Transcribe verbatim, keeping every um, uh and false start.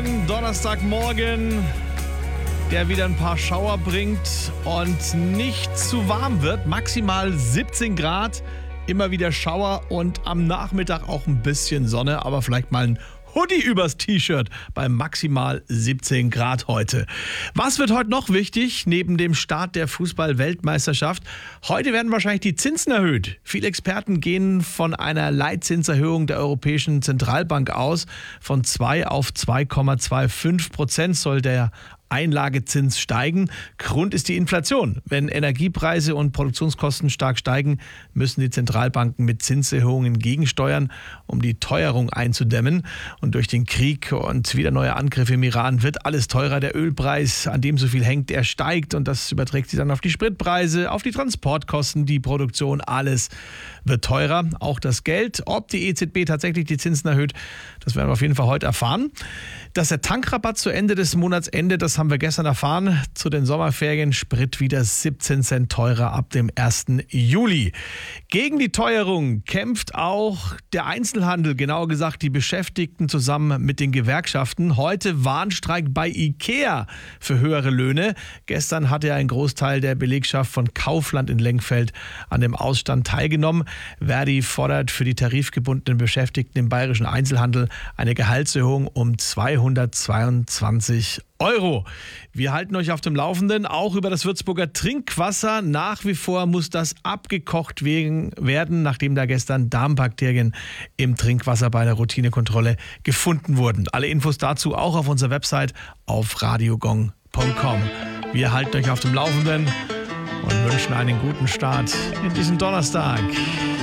Morgen, Donnerstagmorgen, der wieder ein paar Schauer bringt und nicht zu warm wird. Maximal siebzehn Grad, immer wieder Schauer und am Nachmittag auch ein bisschen Sonne, aber vielleicht mal ein Hoodie übers T-Shirt bei maximal siebzehn Grad heute. Was wird heute noch wichtig, neben dem Start der Fußball-Weltmeisterschaft? Heute werden wahrscheinlich die Zinsen erhöht. Viele Experten gehen von einer Leitzinserhöhung der Europäischen Zentralbank aus. Von zwei auf zwei Komma fünfundzwanzig Prozent soll der Einlagezins steigen. Grund ist die Inflation. Wenn Energiepreise und Produktionskosten stark steigen, müssen die Zentralbanken mit Zinserhöhungen gegensteuern, um die Teuerung einzudämmen. Und durch den Krieg und wieder neue Angriffe im Iran wird alles teurer. Der Ölpreis, an dem so viel hängt, der steigt und das überträgt sich dann auf die Spritpreise, auf die Transportkosten, die Produktion, alles wird teurer. Auch das Geld. Ob die E Z B tatsächlich die Zinsen erhöht, das werden wir auf jeden Fall heute erfahren. Dass der Tankrabatt zu Ende des Monats endet, das haben wir gestern erfahren. Zu den Sommerferien Sprit wieder siebzehn Cent teurer ab dem ersten Juli. Gegen die Teuerung kämpft auch der Einzelhandel, genauer gesagt die Beschäftigten zusammen mit den Gewerkschaften. Heute Warnstreik bei IKEA für höhere Löhne. Gestern hatte ein Großteil der Belegschaft von Kaufland in Lengfeld an dem Ausstand teilgenommen. Verdi fordert für die tarifgebundenen Beschäftigten im bayerischen Einzelhandel eine Gehaltserhöhung um zweihundertzweiundzwanzig Euro. Wir halten euch auf dem Laufenden, auch über das Würzburger Trinkwasser. Nach wie vor muss das abgekocht werden, nachdem da gestern Darmbakterien im Trinkwasser bei der Routinekontrolle gefunden wurden. Alle Infos dazu auch auf unserer Website auf radiogong punkt com. Wir halten euch auf dem Laufenden und wünschen einen guten Start in diesen Donnerstag.